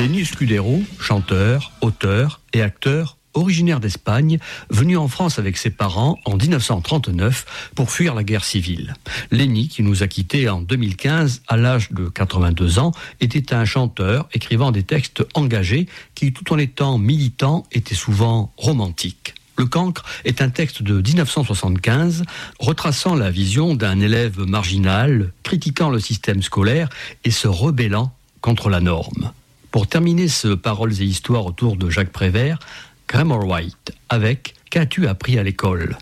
Lenny Escudero, chanteur, auteur et acteur, originaire d'Espagne, venu en France avec ses parents en 1939 pour fuir la guerre civile. Lenny, qui nous a quittés en 2015 à l'âge de 82 ans, était un chanteur écrivant des textes engagés qui, tout en étant militants, étaient souvent romantiques. Le Cancre est un texte de 1975 retraçant la vision d'un élève marginal, critiquant le système scolaire et se rebellant contre la norme. Pour terminer ce Paroles et Histoires autour de Jacques Prévert, Grammar White avec « Qu'as-tu appris à l'école ?»